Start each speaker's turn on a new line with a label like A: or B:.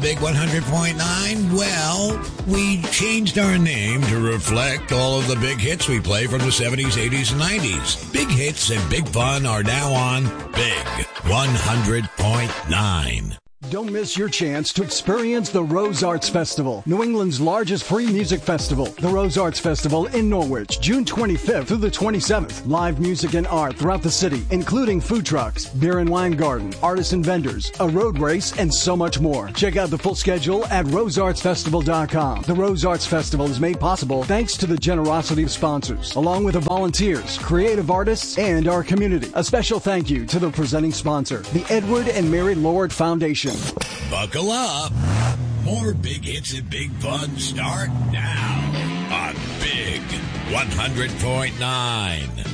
A: Big 100.9? Well, we changed our name to reflect all of the big hits we play from the 70s, 80s, and 90s. Big hits and big fun are now on Big 100.9.
B: Don't miss your chance to experience the Rose Arts Festival, New England's largest free music festival. The Rose Arts Festival in Norwich, June 25th through the 27th. Live music and art throughout the city, including food trucks, beer and wine garden, artists and vendors, a road race, and so much more. Check out the full schedule at roseartsfestival.com. The Rose Arts Festival is made possible thanks to the generosity of sponsors, along with the volunteers, creative artists, and our community. A special thank you to the presenting sponsor, the Edward and Mary Lord Foundation.
A: Buckle up. More big hits and big fun start now on Big 100.9.